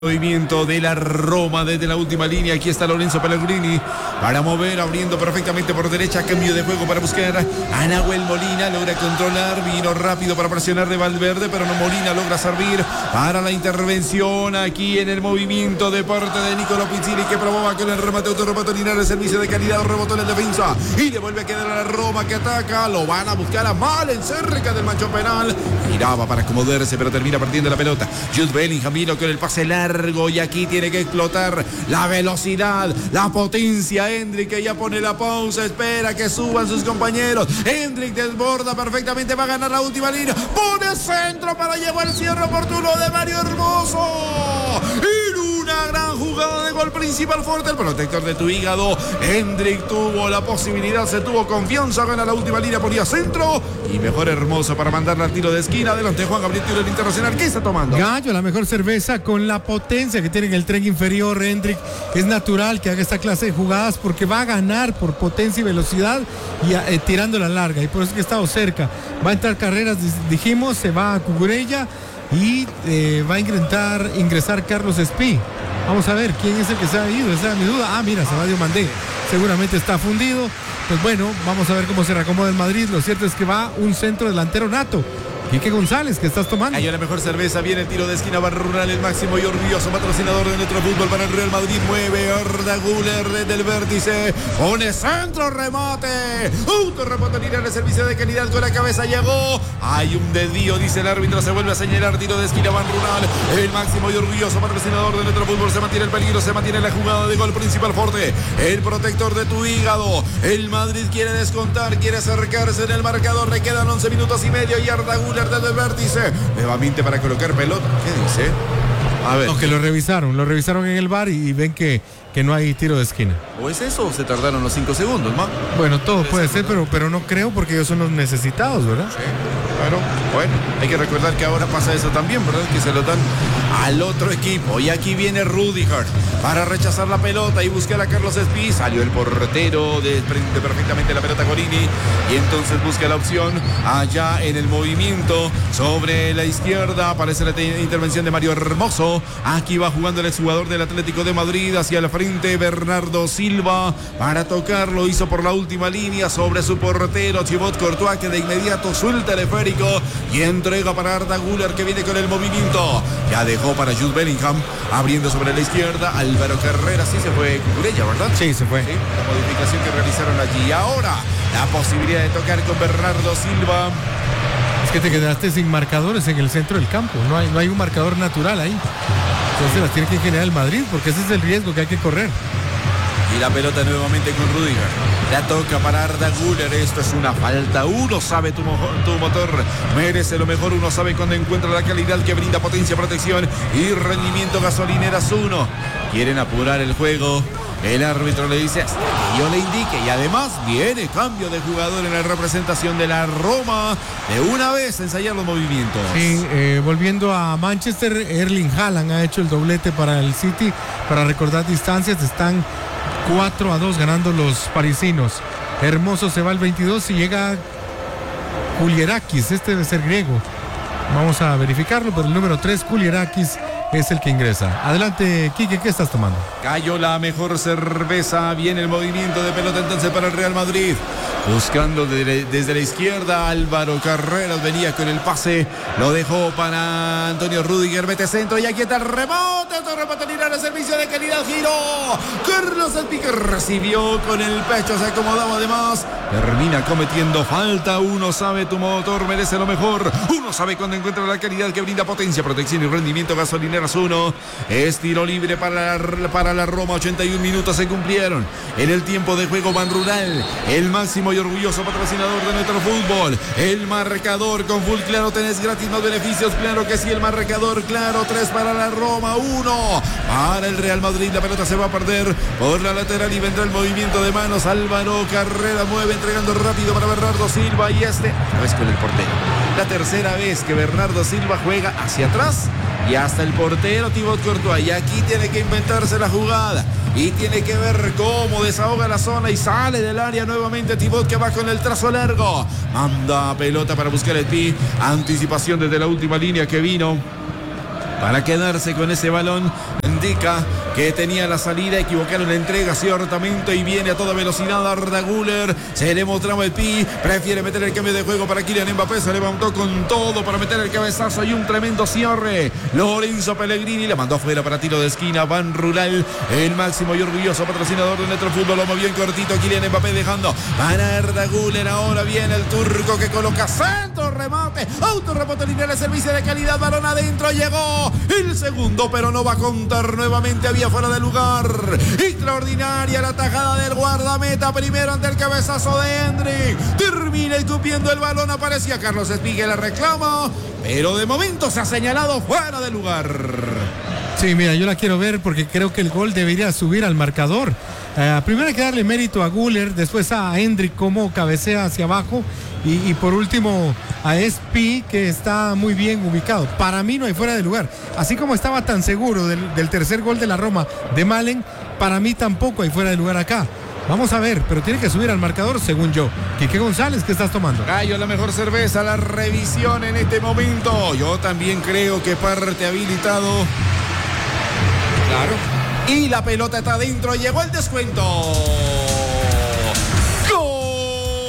Movimiento de la Roma desde la última línea. Aquí está Lorenzo Pellegrini para mover, abriendo perfectamente por derecha. Cambio de juego para buscar a Nahuel Molina. Logra controlar, vino rápido para presionar de Valverde, pero no, Molina logra servir para la intervención aquí en el movimiento de parte de Nicolò Pizzini, que probaba con el remate autorremate Linares, servicio de calidad, rebotó en la defensa y le vuelve a quedar a la Roma, que ataca. Lo van a buscar a Malen cerca del manchón penal. Giraba para acomodarse, pero termina perdiendo la pelota. Jude Bellingham vino con el pase largo y aquí tiene que explotar la velocidad, la potencia. Endrick, que ya pone la pausa, espera que suban sus compañeros. Endrick desborda perfectamente, va a ganar la última línea, pone centro para llevar el cierre oportuno de Mario Hermoso. En una gran jugada de gol principal fuerte, el protector de tu hígado. Endrick tuvo la posibilidad, se tuvo confianza, gana la última línea, ponía centro y mejor Hermoso para mandarla al tiro de esquina. Adelante Juan Gabriel Tiro, el internacional. ¿Qué está tomando? Gallo, la mejor cerveza con la potencia que tiene en el tren inferior. Endrick, es natural que haga esta clase de jugadas porque va a ganar por potencia y velocidad y tirando la larga, y por eso es que ha estado cerca. Va a entrar carreras, dijimos, se va a Cucurella y va a intentar ingresar Carlos Espí. Vamos a ver quién es el que se ha ido, esa es mi duda. Ah, mira, Sabadio Mandé seguramente está fundido. Pues bueno, vamos a ver cómo se reacomoda el Madrid. Lo cierto es que va un centro delantero nato. Quique González, ¿qué estás tomando? Hay la mejor cerveza, viene el tiro de esquina, Barra Rural, el máximo y orgulloso patrocinador de nuestro fútbol para el Real Madrid. Mueve Arda Güler desde el vértice, pone centro, remate, autorremate Linares, servicio de calidad con la cabeza, llegó. Hay un dedío, dice el árbitro, se vuelve a señalar, tiro de esquina, Barra Rural, el máximo y orgulloso patrocinador de nuestro fútbol. Se mantiene el peligro, se mantiene la jugada de gol principal fuerte, el protector de tu hígado. El Madrid quiere descontar, quiere acercarse en el marcador, le quedan 11 minutos y medio y Arda Güler desde el vértice, nuevamente para colocar pelota. ¿Qué dice? A ver. No, que lo revisaron en el VAR y ven que no hay tiro de esquina. ¿O es eso o se tardaron los 5 segundos, man? Bueno, todo puede ser, pero no creo porque ellos son los necesitados, ¿verdad? Sí, claro. Bueno, hay que recordar que ahora pasa eso también, ¿verdad? Que se lo dan al otro equipo. Y aquí viene Rüdiger para rechazar la pelota y buscar a Carlos Espí. Salió el portero, desprende perfectamente la pelota Golini y entonces busca la opción allá en el movimiento sobre la izquierda. Aparece la intervención de Mario Hermoso. Aquí va jugando el exjugador del Atlético de Madrid hacia la frente, Bernardo Silva para tocarlo, hizo por la última línea sobre su portero Thibaut Courtois, que de inmediato suelta el esférico y entrega para Arda Güler, que viene con el movimiento. Ya dejó para Jude Bellingham, abriendo sobre la izquierda. Álvaro Carrera, sí se fue Cucurella, ¿verdad? Sí, se fue. Sí, la modificación que realizaron allí. Ahora la posibilidad de tocar con Bernardo Silva. Es que te quedaste sin marcadores en el centro del campo, no hay un marcador natural ahí. Entonces las tiene que generar el Madrid, porque ese es el riesgo que hay que correr. Y la pelota nuevamente con Rüdiger. La toca para Arda Güler. Esto es una falta. Uno sabe tu motor merece lo mejor. Uno sabe cuando encuentra la calidad que brinda potencia, protección y rendimiento. Gasolineras 1. Quieren apurar el juego. El árbitro le dice hasta que yo le indique. Y además viene cambio de jugador en la representación de la Roma. De una vez ensayar los movimientos. Sí, volviendo a Manchester, Erling Haaland ha hecho el doblete para el City. Para recordar distancias, están 4-2 ganando los parisinos. Hermoso se va al 22 y llega Kulierakis. Este debe ser griego. Vamos a verificarlo, pero el número 3, Kulierakis, es el que ingresa. Adelante, Quique, ¿qué estás tomando? Cayó la mejor cerveza. Viene el movimiento de pelota entonces para el Real Madrid. Buscando desde la izquierda, Álvaro Carreras venía con el pase. Lo dejó para Antonio Rüdiger. Mete centro y aquí está el rebote. El servicio de calidad, giro. Carlos Espí, que recibió con el pecho, se acomodaba además. Termina cometiendo falta. Uno sabe tu motor merece lo mejor. Uno sabe cuando encuentra la calidad que brinda potencia, protección y rendimiento. Gasolineras 1. Es tiro libre para la Roma. 81 minutos se cumplieron. En el tiempo de juego Ban Rural, el máximo y orgulloso patrocinador de nuestro fútbol. El marcador con full claro, tenés gratis más beneficios. Claro que sí, el marcador claro. 3 para la Roma, 1 para el Real Madrid. La pelota se va a perder por la lateral y vendrá el movimiento de manos. Álvaro Carrera mueve, entregando rápido para Bernardo Silva y no es con el portero. La tercera vez que Bernardo Silva juega hacia atrás y hasta el portero Thibaut Courtois. Y aquí tiene que inventarse la jugada y tiene que ver cómo desahoga la zona y sale del área nuevamente Thibaut, que va con el trazo largo. Manda pelota para buscar el pi. Anticipación desde la última línea que vino para quedarse con ese balón. Indica que tenía la salida, equivocaron la entrega ciertamente y viene a toda velocidad Arda Güler. Se le mostraba el pi, prefiere meter el cambio de juego para Kylian Mbappé, se levantó con todo para meter el cabezazo y un tremendo cierre. Lorenzo Pellegrini la mandó afuera para tiro de esquina. Ban Rural, el máximo y orgulloso patrocinador de nuestro fútbol, lo movió en cortito Kylian Mbappé dejando para Arda Güler. Ahora viene el turco que coloca centro, remate, autorremoto lineal de servicio de calidad, balón adentro, llegó el segundo, pero no va a contar nuevamente, había fuera de lugar. Extraordinaria la tajada del guardameta, primero ante el cabezazo de Hendrik, termina escupiendo el balón, aparecía Carlos Espigue, la reclama, pero de momento se ha señalado fuera de lugar. Sí, mira, yo la quiero ver porque creo que el gol debería subir al marcador. Primero hay que darle mérito a Güler, después a Hendrik como cabecea hacia abajo y por último a Espi, que está muy bien ubicado. Para mí no hay fuera de lugar. Así como estaba tan seguro del tercer gol de la Roma de Malen, para mí tampoco hay fuera de lugar acá. Vamos a ver, pero tiene que subir al marcador según yo. Quique González, ¿qué estás tomando? Gallo, la mejor cerveza, la revisión en este momento. Yo también creo que parte habilitado. Claro. Y la pelota está adentro, llegó el descuento.